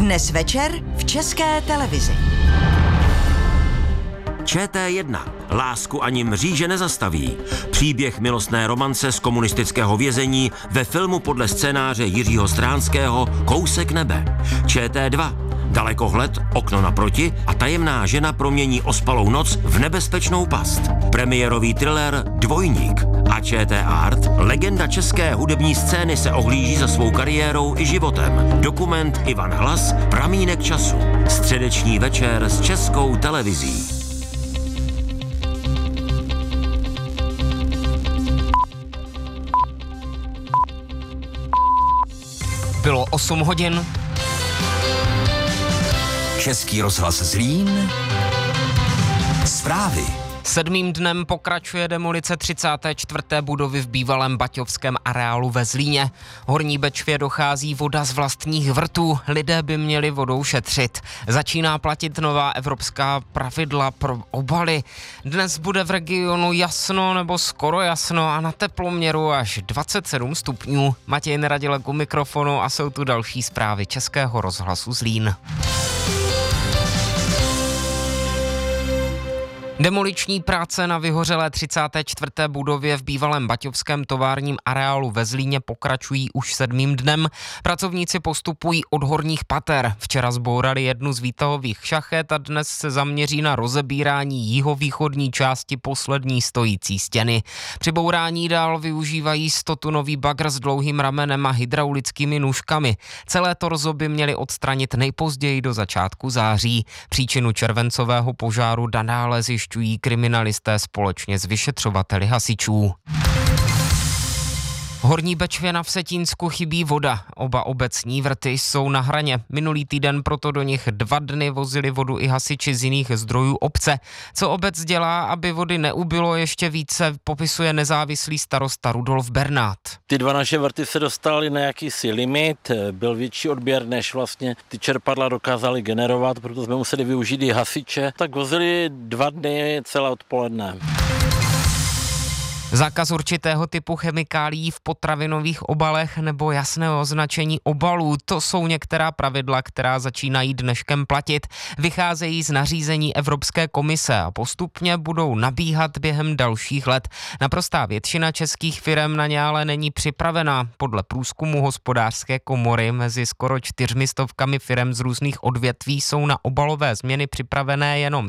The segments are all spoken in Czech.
Dnes večer v České televizi. ČT1. Lásku ani mříže nezastaví. Příběh milostné romance z komunistického vězení ve filmu podle scénáře Jiřího Stránského Kousek nebe. ČT2. Dalekohled, okno naproti a tajemná žena promění ospalou noc v nebezpečnou past. Premiérový thriller Dvojník. A ČT Art. Legenda české hudební scény se ohlíží za svou kariérou i životem. Dokument Ivan Hlas, Pramínek času. Středeční večer s Českou televizí. Bylo 8 hodin. Český rozhlas Zlín. Zprávy. 7. dnem pokračuje demolice 34. budovy v bývalém baťovském areálu ve Zlíně. Horní Bečvě dochází voda z vlastních vrtů. Lidé by měli vodou šetřit. Začíná platit nová evropská pravidla pro obaly. Dnes bude v regionu jasno nebo skoro jasno a na teploměru až 27 stupňů. Matěj Neradilek u mikrofonu a jsou tu další zprávy Českého rozhlasu Zlín. Demoliční práce na vyhořelé 34. budově v bývalém baťovském továrním areálu ve Zlíně pokračují už 7. dnem. Pracovníci postupují od horních pater. Včera zbourali jednu z výtahových šachet a dnes se zaměří na rozebírání jihovýchodní části poslední stojící stěny. Při bourání dál využívají 100tunový bagr s dlouhým ramenem a hydraulickými nůžkami. Celé torzo by měli odstranit nejpozději do začátku září. Příčinu červencového požáru nadále zjišťují kriminalisté společně s vyšetřovateli hasičů. Horní Bečvě na Vsetínsku chybí voda. Oba obecní vrty jsou na hraně. Minulý týden proto do nich 2 dny vozili vodu i hasiči z jiných zdrojů obce. Co obec dělá, aby vody neubylo ještě více, popisuje nezávislý starosta Rudolf Bernát. Ty 2 naše vrty se dostaly na jakýsi limit, byl větší odběr, než vlastně ty čerpadla dokázaly generovat, proto jsme museli využít i hasiče, tak vozili 2 dny celé odpoledne. Zákaz určitého typu chemikálií v potravinových obalech nebo jasné označení obalů, to jsou některá pravidla, která začínají dneškem platit, vycházejí z nařízení Evropské komise a postupně budou nabíhat během dalších let. Naprostá většina českých firem na ně ale není připravená. Podle průzkumu Hospodářské komory mezi skoro 400 firem z různých odvětví jsou na obalové změny připravené jenom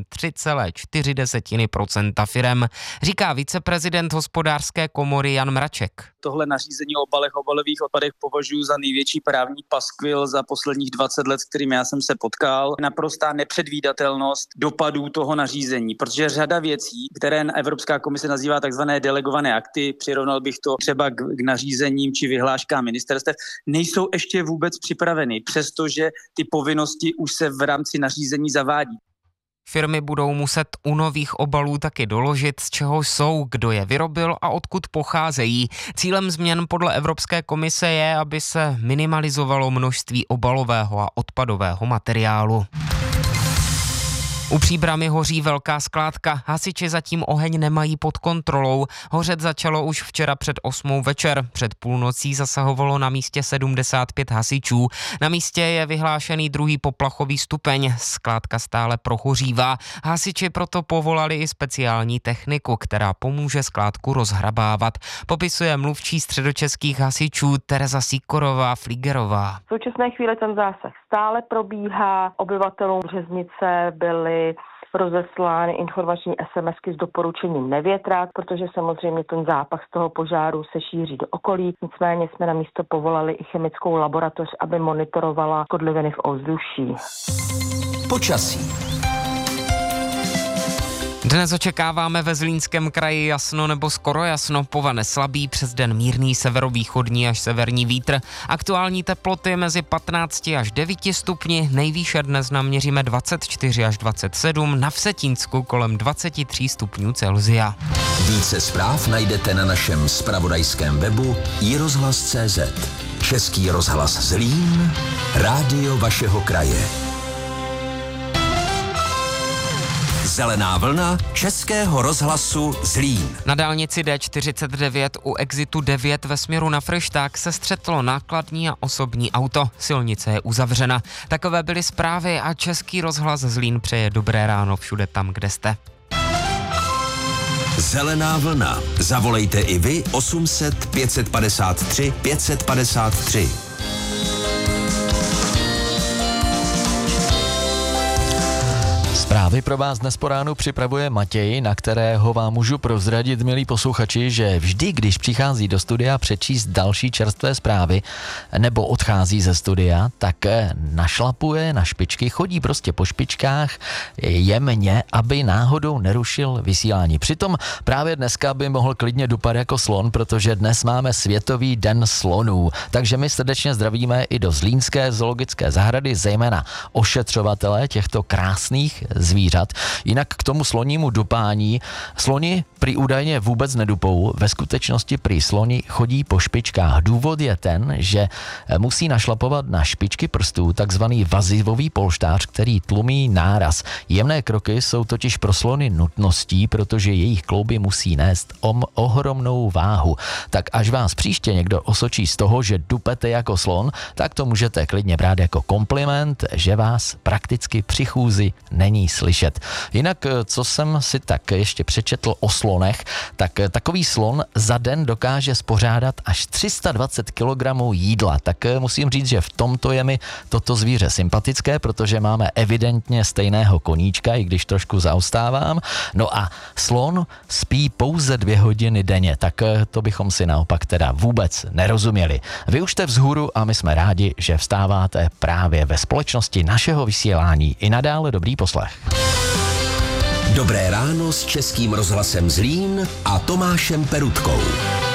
3,4% firem, říká viceprezident Hospodářské komory Jan Mraček. Tohle nařízení o obalech, obalových odpadech považuji za největší právní paskvil za posledních 20 let, s kterým já jsem se potkal. Naprostá nepředvídatelnost dopadů toho nařízení, protože řada věcí, které Evropská komise nazývá takzvané delegované akty, přirovnal bych to třeba k nařízením či vyhláškám ministerstev, nejsou ještě vůbec připraveny, přestože ty povinnosti už se v rámci nařízení zavádí. Firmy budou muset u nových obalů taky doložit, z čeho jsou, kdo je vyrobil a odkud pocházejí. Cílem změn podle Evropské komise je, aby se minimalizovalo množství obalového a odpadového materiálu. U Příbrami hoří velká skládka. Hasiči zatím oheň nemají pod kontrolou. Hořet začalo už včera před 8 večer. Před půlnocí zasahovalo na místě 75 hasičů. Na místě je vyhlášený 2. poplachový stupeň. Skládka stále prohořívá. Hasiči proto povolali i speciální techniku, která pomůže skládku rozhrabávat. Popisuje mluvčí středočeských hasičů Tereza Sýkorová-Flígerová. V současné chvíli ten zásah stále probíhá. Obyvatelům Březnice byly rozeslány informační SMSky s doporučením nevětrat, protože samozřejmě ten zápach z toho požáru se šíří do okolí. Nicméně jsme na místo povolali i chemickou laboratoř, aby monitorovala škodliviny v ovzduší. Počasí. Dnes očekáváme ve Zlínském kraji jasno nebo skoro jasno, povane slabý, přes den mírný severovýchodní až severní vítr. Aktuální teploty mezi 15 až 9 stupni, nejvýše dnes naměříme 24 až 27, na Vsetínsku kolem 23 stupňů Celsia. Více zpráv najdete na našem zpravodajském webu iRozhlas.cz. Český rozhlas Zlín, rádio vašeho kraje. Zelená vlna Českého rozhlasu Zlín. Na dálnici D49 u exitu 9 ve směru na Fryšták se střetlo nákladní a osobní auto. Silnice je uzavřena. Takové byly zprávy a Český rozhlas Zlín přeje dobré ráno všude tam, kde jste. Zelená vlna. Zavolejte i vy 800 553 553. Zprávy pro vás dnes po ránu připravuje Matěj, na kterého vám můžu prozradit, milí posluchači, že vždy, když přichází do studia přečíst další čerstvé zprávy nebo odchází ze studia, tak našlapuje na špičky, chodí prostě po špičkách jemně, aby náhodou nerušil vysílání. Přitom právě dneska by mohl klidně dupat jako slon, protože dnes máme Světový den slonů. Takže my srdečně zdravíme i do Zlínské zoologické zahrady, zejména ošetřovatele těchto krásných zvířat. Jinak k tomu slonímu dupání. Sloni prý údajně vůbec nedupou, ve skutečnosti prý sloni chodí po špičkách. Důvod je ten, že musí našlapovat na špičky prstů takzvaný vazivový polštář, který tlumí náraz. Jemné kroky jsou totiž pro slony nutností, protože jejich klouby musí nést ohromnou váhu. Tak až vás příště někdo osočí z toho, že dupete jako slon, tak to můžete klidně brát jako kompliment, že vás prakticky při chůzi není slyšet. Jinak, co jsem si tak ještě přečetl o slonech, tak takový slon za den dokáže spořádat až 320 kg jídla. Tak musím říct, že v tomto je mi toto zvíře sympatické, protože máme evidentně stejného koníčka, i když trošku zaostávám. No a slon spí pouze 2 hodiny denně, tak to bychom si naopak teda vůbec nerozuměli. Vy už jste vzhůru a my jsme rádi, že vstáváte právě ve společnosti našeho vysílání. I nadále dobrý poslech. Dobré ráno s Českým rozhlasem Zlín a Tomášem Perutkou.